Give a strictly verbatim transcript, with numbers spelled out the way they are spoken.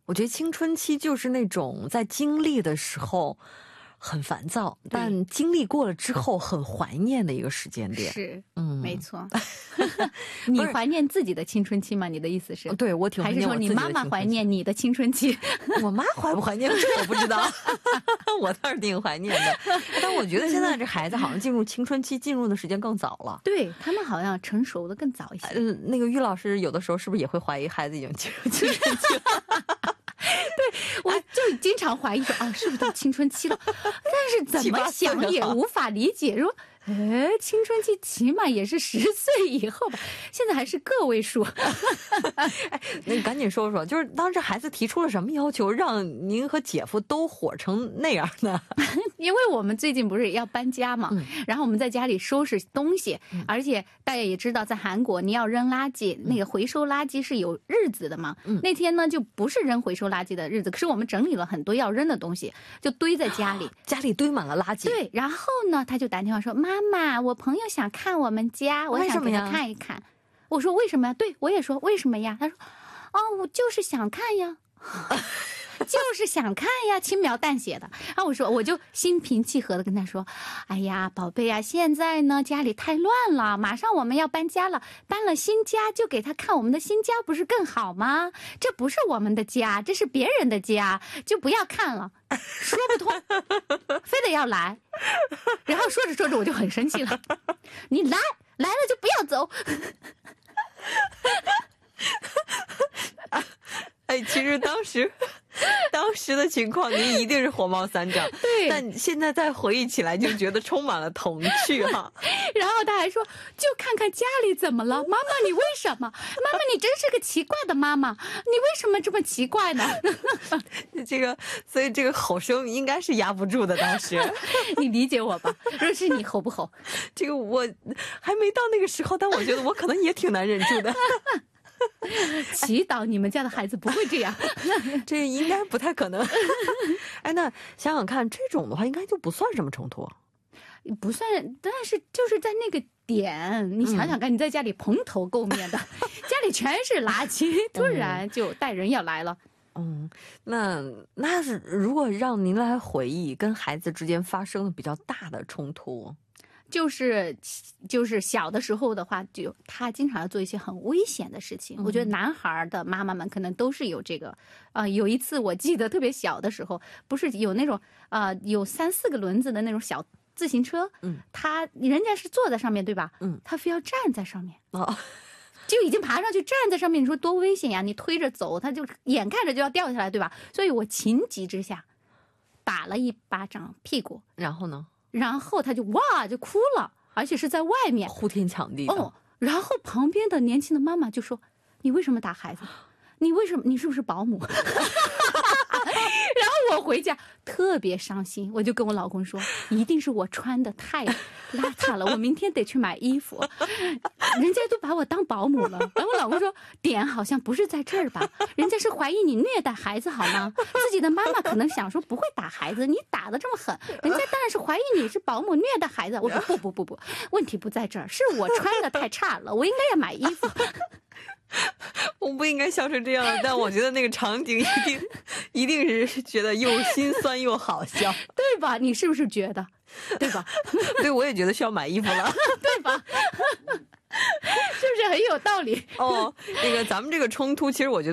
我觉得青春期就是那种在经历的时候很烦躁，但经历过了之后很怀念的一个时间点。 是， 嗯， 没错。你怀念自己的青春期吗？你的意思是？ 对，我挺怀念我自己的青春期。 还是说你妈妈怀念你的青春期？ 我妈怀不怀念这我不知道。我倒是挺怀念的。但我觉得现在这孩子好像进入青春期进入的时间更早了。 对，他们好像成熟的更早一些。 呃，那个于老师有的时候是不是也会怀疑孩子已经进入青春期了？ 对，我就经常怀疑说啊，是不是到青春期了？但是怎么想也无法理解，说，哎，青春期起码也是十岁以后吧，现在还是个位数。 哎，那你赶紧说说，就是当时孩子提出了什么要求，让您和姐夫都火成那样呢？ 因为我们最近不是要搬家嘛，嗯、然后我们在家里收拾东西，嗯、而且大家也知道，在韩国你要扔垃圾，嗯、那个回收垃圾是有日子的嘛。嗯、那天呢就不是扔回收垃圾的日子，可是我们整理了很多要扔的东西，就堆在家里， 家里堆满了垃圾。 对，然后呢，他就打电话说：“妈妈，我朋友想看我们家，我想给他看一看。”我说：“为什么呀？”对，我也说：“为什么呀？”他说：“哦，我就是想看呀。”就是想看呀，轻描淡写的。然后我说，我就心平气和的跟他说：“哎呀，宝贝呀，现在呢家里太乱了，马上我们要搬家了，搬了新家就给他看我们的新家，不是更好吗？这不是我们的家，这是别人的家，就不要看了。”说不通，非得要来。然后说着说着我就很生气了，你来来了就不要走。 哎，其实当时当时的情况您一定是火冒三丈， 对， 但现在再回忆起来就觉得充满了童趣哈。 然后他还说，就看看家里怎么了，妈妈你为什么？妈妈你真是个奇怪的妈妈，你为什么这么奇怪呢？ 这个，所以这个吼声应该是压不住的。当时你理解我吧？若是你吼不吼？ 这个我还没到那个时候，但我觉得我可能也挺难忍住的。 祈祷你们家的孩子不会这样。 这应该不太可能。哎，那想想看，这种的话应该就不算什么冲突。 不算，但是就是在那个点，你想想看，你在家里蓬头垢面的，嗯、家里全是垃圾，突然就带人要来了。 嗯，那那是如果让您来回忆跟孩子之间发生的比较大的冲突。 就是就是小的时候的话，就他经常要做一些很危险的事情。嗯、我觉得男孩的妈妈们可能都是有这个。啊、呃，有一次我记得特别小的时候，不是有那种啊、呃、有三四个轮子的那种小自行车，嗯，他人家是坐在上面对吧？嗯，他非要站在上面。哦。就已经爬上去站在上面，你说多危险呀！你推着走，他就眼看着就要掉下来，对吧？所以我情急之下打了一巴掌屁股， 然后呢？ 然后他就哇就哭了，而且是在外面呼天抢地的。 哦，然后旁边的年轻的妈妈就说：“你为什么打孩子？你为什么？你是不是保姆？”然后我回家特别伤心，我就跟我老公说：“一定是我穿的太邋遢了，我明天得去买衣服。人家都把我当保姆了。”然后我老公说：“点好像不是在这儿吧？人家是怀疑你虐待孩子好吗？自己的妈妈可能想说不会打孩子，你打得这么狠，人家当然是怀疑你是保姆虐待孩子。”我说：“不不不不，问题不在这儿，是我穿的太差了，我应该要买衣服。” 我不应该笑成这样，但我觉得那个场景一定一定是觉得又心酸又好笑， 对吧？你是不是觉得？对吧？ 对，我也觉得需要买衣服了， 对吧？是不是很有道理？ 哦，那个咱们这个冲突，其实我觉得。